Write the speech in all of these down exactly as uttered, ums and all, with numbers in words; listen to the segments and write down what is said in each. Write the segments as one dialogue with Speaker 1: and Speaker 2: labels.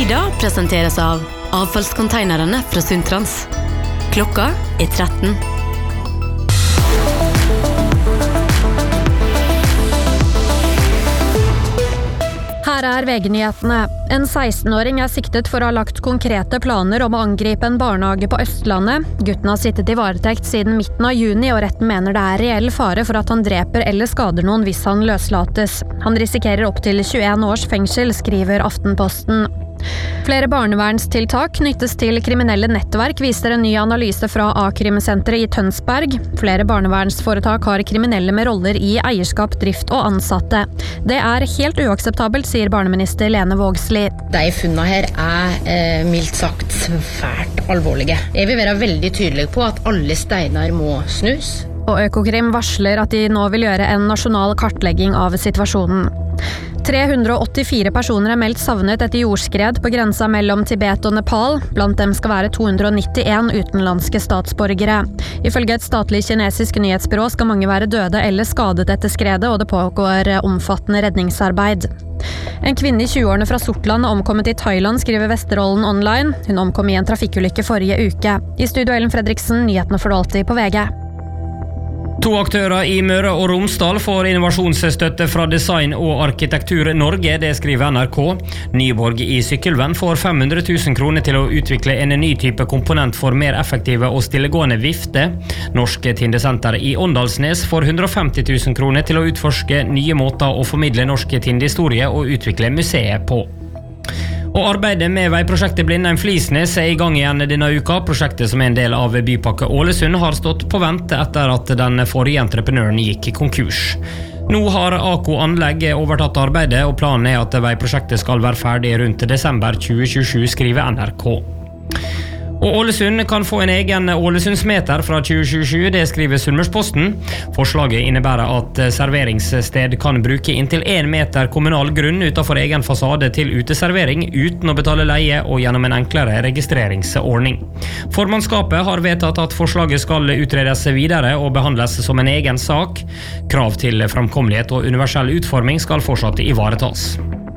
Speaker 1: Ida presenteres av avfallskonteinerne fra Sundtrans. Klokka er tretten.
Speaker 2: Her er V G-nyhetene. En seksten-åring er siktet for å ha lagt konkrete planer om å angripe en barnehage på Østlandet. Gutten har sittet i varetekt siden midten av juni, og retten mener det er reell fare for at han dreper eller skader noen hvis han løslates. Han risikerer opp til tjueen års fengsel, skriver Aftenposten. Flere barnevernstiltak knyttes til kriminelle nettverk, viser en ny analyse fra A-krimsenteret i Tønsberg. Flere barnevernsforetak har kriminelle med roller i eierskap, drift og ansatte. Det er helt uakseptabelt, sier barneminister Lene Vågslid.
Speaker 3: De funnene her er eh, mildt sagt svært alvorlige. Jeg vil være veldig tydelig på at alle steiner må snus.
Speaker 2: Og Økokrim varsler at de nå vil gjøre en nasjonal kartlegging av situasjonen. tre hundre og åttifire personer er meldt savnet etter jordskred på grensa mellom Tibet og Nepal. Blant dem skal være to hundre og nittien utenlandske statsborgere. Ifølge et statlig kinesisk nyhetsbyrå skal mange være døde eller skadet etter skredet, og det pågår omfattende redningsarbeid. En kvinne i tjueårene fra Sortland er omkommet i Thailand, skriver Vesterålen Online. Hun omkom i en trafikkulykke forrige uke. I studio Ellen Fredriksen, nyhetene får du alltid på V G.
Speaker 4: To aktører i Møre og Romsdal får innovasjonsstøtte fra Design og Arkitektur Norge, det skriver N R K. Nyborg i Sykkelvenn får fem hundre tusen kroner til å utvikle en ny type komponent for mer effektive og stillegående vifte. Norsk Tindesenter i Åndalsnes får hundre og femti tusen kroner til å utforske nye måter å formidle norsk tindehistorie og utvikle museet på. Og arbeidet med veiprosjektet Blindheim-Flisnes er i gang igjen denne uka. Prosjektet, som er en del av Bypakke Ålesund, har stått på vent etter at den forrige entreprenøren gikk konkurs. Nå har A K Anlegg overtatt arbeidet, og planen er at veiprosjektet skal være ferdig rundt desember tjue tjuesju, skriver N R K. Og Ålesund kan få en egen Ålesundsmeter fra tjue tjuesju, det skriver Sunnmørsposten. Forslaget innebærer at serveringssted kan bruke inntil én meter kommunal grunn utenfor egen fasade til uteservering uten å betale leie og gjennom en enklere registreringsordning. Formannskapet har vedtatt at forslaget skal utredes videre og behandles som en egen sak. Krav til framkommelighet og universell utforming skal fortsatt ivaretas.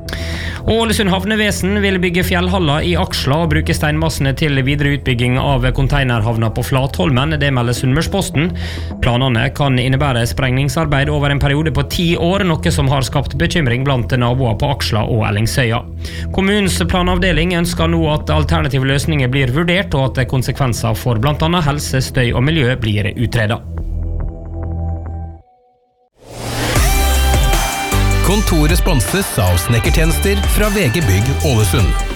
Speaker 4: Og Ålesund havnevesen vil bygge fjellhaller i Aksla og bruke steinmassene til videre utbygging av konteinerhavna på Flatholmen, det melder Sunnmørsposten. Planene kan innebære sprengningsarbeid over en periode på ti år, noe som har skapt bekymring blant naboer på Aksla og Ellingsøya. Kommunens planavdeling ønsker nå at alternative løsninger blir vurdert, og at konsekvenser for blant annet helse, støy og miljø blir utredet.
Speaker 5: Kontoret sponses av snekkertjenester fra V G Bygg Ålesund.